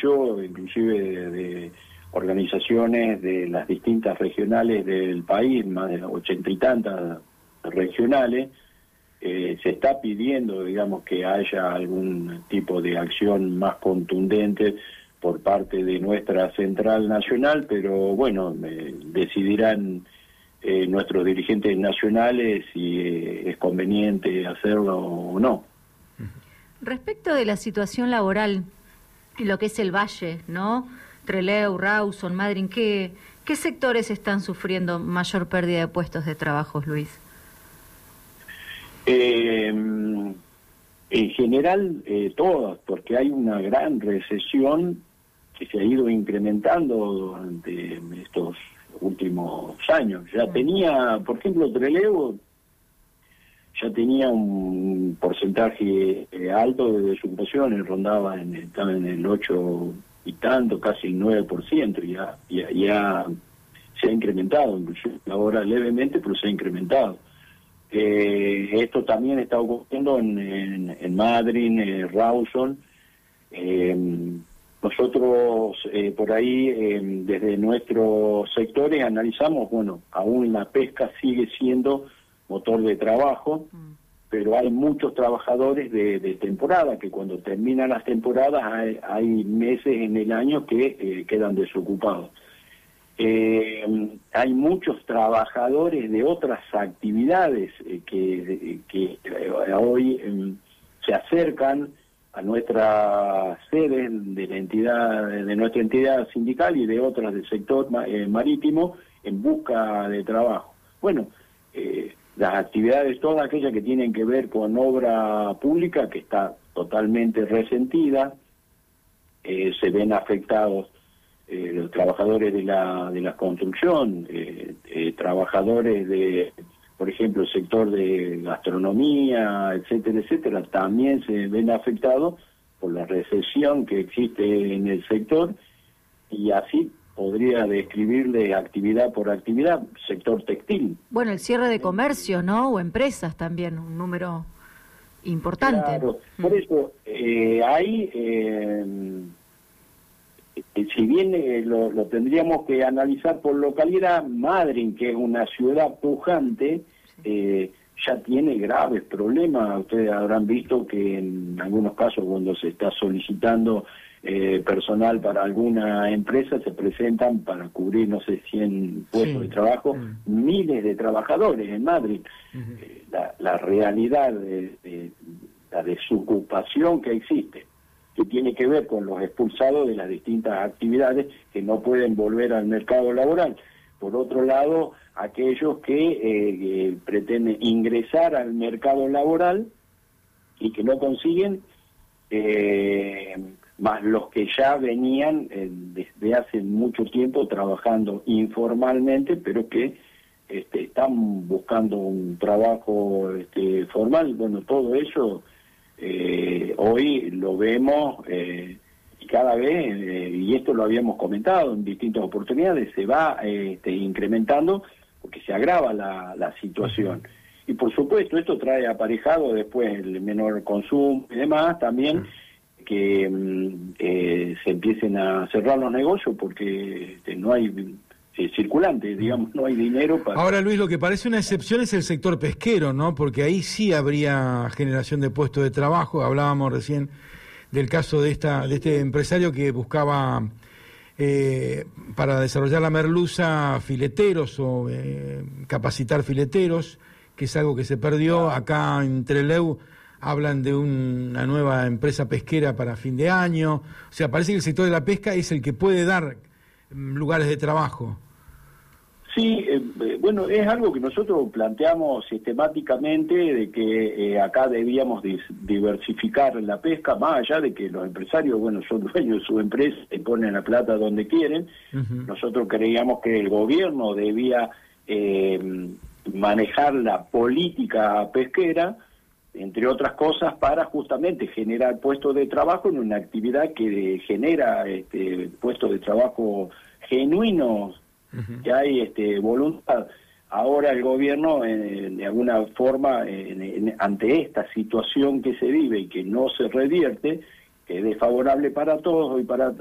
mucho, inclusive de organizaciones de las distintas regionales del país, más de 80 y tantas regionales. Se está pidiendo, digamos, que haya algún tipo de acción más contundente por parte de nuestra central nacional, pero bueno, decidirán nuestros dirigentes nacionales si es conveniente hacerlo o no. Respecto de la situación laboral en lo que es el Valle, ¿no? Trelew, Rawson, Madryn, ¿qué sectores están sufriendo mayor pérdida de puestos de trabajo, Luis? En general, todas, porque hay una gran recesión que se ha ido incrementando durante estos últimos años. Ya tenía, por ejemplo, Trelew ya tenía un porcentaje alto de desocupación, estaba en el 8 y tanto, casi el 9%, ya se ha incrementado, incluso ahora levemente, pero se ha incrementado. Esto también está ocurriendo en Madryn, Rawson. Nosotros por ahí, desde nuestros sectores, analizamos, bueno, aún la pesca sigue siendo motor de trabajo, pero hay muchos trabajadores de temporada, que cuando terminan las temporadas hay meses en el año que quedan desocupados. Hay muchos trabajadores de otras actividades que hoy se acercan a nuestras sedes de la entidad, de nuestra entidad sindical y de otras del sector marítimo en busca de trabajo. Bueno, las actividades, todas aquellas que tienen que ver con obra pública, que está totalmente resentida, se ven afectados los trabajadores de la construcción, trabajadores de, por ejemplo, el sector de gastronomía, etcétera, también se ven afectados por la recesión que existe en el sector, y así podría describirle actividad por actividad, sector textil. Bueno, el cierre de comercio, ¿no? O empresas también, un número importante. Claro, por eso ahí, si bien lo tendríamos que analizar por localidad, Madryn, que es una ciudad pujante, ya tiene graves problemas. Ustedes habrán visto que en algunos casos, cuando se está solicitando personal para alguna empresa, se presentan para cubrir, no sé, 100 puestos de trabajo, miles de trabajadores en Madryn. La realidad de la desocupación que existe, que tiene que ver con los expulsados de las distintas actividades que no pueden volver al mercado laboral. Por otro lado, aquellos que pretenden ingresar al mercado laboral y que no consiguen, más los que ya venían desde hace mucho tiempo trabajando informalmente, pero que están buscando un trabajo formal. Bueno, todo eso hoy lo vemos y cada vez, y esto lo habíamos comentado en distintas oportunidades, se va incrementando porque se agrava la situación. Y por supuesto esto trae aparejado después el menor consumo y demás también, que se empiecen a cerrar los negocios porque no hay circulante, digamos, no hay dinero para... Ahora, Luis, lo que parece una excepción es el sector pesquero, ¿no? Porque ahí sí habría generación de puestos de trabajo. Hablábamos recién del caso de este empresario que buscaba para desarrollar la merluza fileteros o capacitar fileteros, que es algo que se perdió. Acá en Trelew hablan de una nueva empresa pesquera para fin de año. O sea, parece que el sector de la pesca es el que puede dar lugares de trabajo. Sí, bueno, es algo que nosotros planteamos sistemáticamente, de que acá debíamos diversificar la pesca, más allá de que los empresarios, bueno, son dueños de su empresa y ponen la plata donde quieren. Nosotros creíamos que el gobierno debía manejar la política pesquera, entre otras cosas, para justamente generar puestos de trabajo en una actividad que genera puestos de trabajo genuinos, que hay voluntad. Ahora el gobierno, de alguna forma, ante esta situación que se vive y que no se revierte, que es desfavorable para todos y para